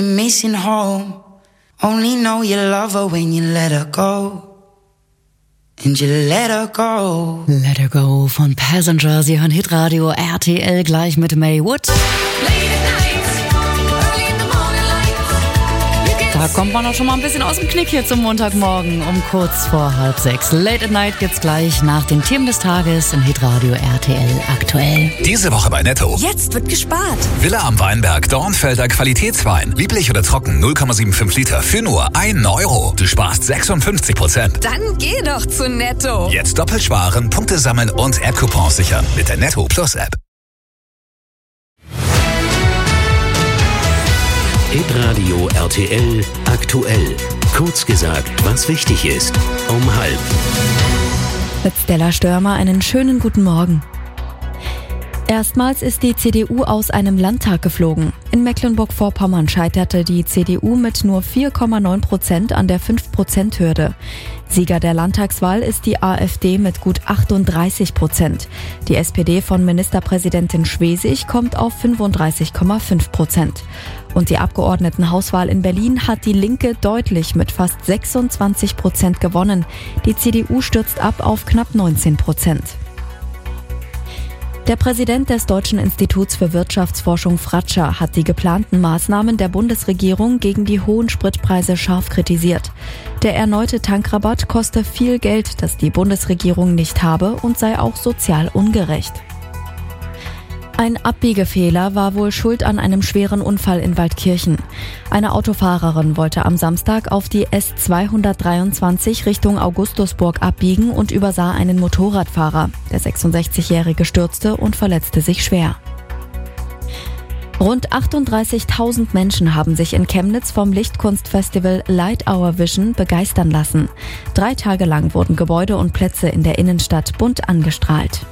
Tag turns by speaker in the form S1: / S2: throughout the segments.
S1: Missing home. Only know you love her when you let her go. And you let her go.
S2: Let her go von Passenger. Sie hören Hitradio RTL gleich mit May Wood. Da kommt man auch schon mal ein bisschen aus dem Knick hier zum Montagmorgen um kurz vor 5:30. Late at Night geht's gleich nach den Themen des Tages in Hitradio RTL aktuell.
S3: Diese Woche bei Netto.
S4: Jetzt wird gespart.
S3: Villa am Weinberg, Dornfelder Qualitätswein. Lieblich oder trocken, 0,75 Liter für nur 1 Euro. Du sparst 56%.
S4: Dann geh doch zu Netto.
S3: Jetzt doppelt sparen, Punkte sammeln und App-Coupons sichern mit der Netto Plus App.
S5: Hitradio RTL aktuell. Kurz gesagt, was wichtig ist. Um 5:30.
S6: Mit Stella Störmer einen schönen guten Morgen. Erstmals ist die CDU aus einem Landtag geflogen. In Mecklenburg-Vorpommern scheiterte die CDU mit nur 4,9% an der 5%-Hürde. Sieger der Landtagswahl ist die AfD mit gut 38%. Die SPD von Ministerpräsidentin Schwesig kommt auf 35,5%. Und die Abgeordnetenhauswahl in Berlin hat die Linke deutlich mit fast 26% gewonnen. Die CDU stürzt ab auf knapp 19%. Der Präsident des Deutschen Instituts für Wirtschaftsforschung Fratscher hat die geplanten Maßnahmen der Bundesregierung gegen die hohen Spritpreise scharf kritisiert. Der erneute Tankrabatt koste viel Geld, das die Bundesregierung nicht habe und sei auch sozial ungerecht. Ein Abbiegefehler war wohl schuld an einem schweren Unfall in Waldkirchen. Eine Autofahrerin wollte am Samstag auf die S223 Richtung Augustusburg abbiegen und übersah einen Motorradfahrer. Der 66-Jährige stürzte und verletzte sich schwer. Rund 38.000 Menschen haben sich in Chemnitz vom Lichtkunstfestival Light Our Vision begeistern lassen. 3 Tage lang wurden Gebäude und Plätze in der Innenstadt bunt angestrahlt.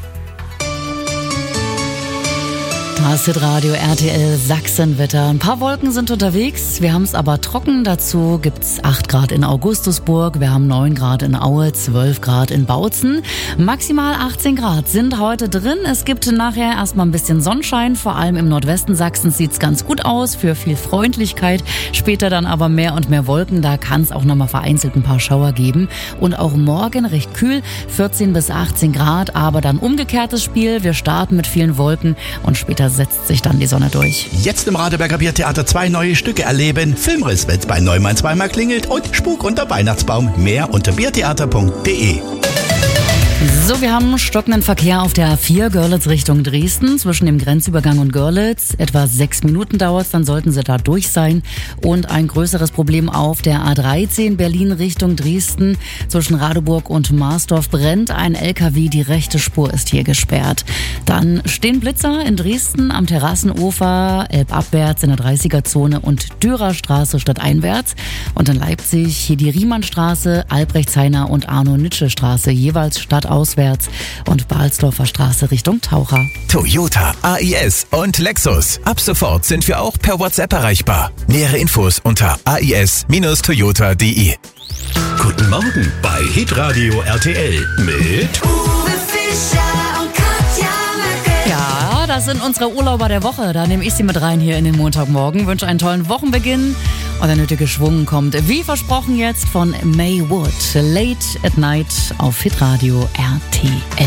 S2: Das Hitradio RTL Sachsenwetter. Ein paar Wolken sind unterwegs, wir haben es aber trocken. Dazu gibt's 8 Grad in Augustusburg, wir haben 9 Grad in Aue, 12 Grad in Bautzen. Maximal 18 Grad sind heute drin. Es gibt nachher erstmal ein bisschen Sonnenschein, vor allem im Nordwesten Sachsens sieht's ganz gut aus für viel Freundlichkeit. Später dann aber mehr und mehr Wolken, da kann es auch nochmal vereinzelt ein paar Schauer geben. Und auch morgen recht kühl, 14 bis 18 Grad, aber dann umgekehrtes Spiel. Wir starten mit vielen Wolken und später setzt sich dann die Sonne durch.
S7: Jetzt im Radeberger Biertheater 2 neue Stücke erleben. Filmriss, wenn's bei Neumann zweimal klingelt und Spuk unter Weihnachtsbaum. Mehr unter biertheater.de.
S2: So, wir haben stockenden Verkehr auf der A4 Görlitz Richtung Dresden zwischen dem Grenzübergang und Görlitz. Etwa 6 Minuten dauert es, dann sollten Sie da durch sein. Und ein größeres Problem auf der A13 Berlin Richtung Dresden. Zwischen Radeburg und Marsdorf brennt ein LKW, die rechte Spur ist hier gesperrt. Dann stehen Blitzer in Dresden am Terrassenufer, elbabwärts in der 30er-Zone und Dürerstraße stadteinwärts. Und in Leipzig hier die Riemannstraße, Albrechtshainer und Arno-Nitsche-Straße jeweils stadtauswärts und Balsdorfer Straße Richtung Taucher.
S8: Toyota, AIS und Lexus. Ab sofort sind wir auch per WhatsApp erreichbar. Nähere Infos unter ais-toyota.de.
S5: Guten Morgen bei Hitradio RTL mit
S4: Uwe Fischer und Katja Merkel.
S2: Ja, das sind unsere Urlauber der Woche. Da nehme ich Sie mit rein hier in den Montagmorgen. Wünsche einen tollen Wochenbeginn und der nötige Schwung kommt, wie versprochen, jetzt von May Wood. Late at Night auf Hitradio RTL.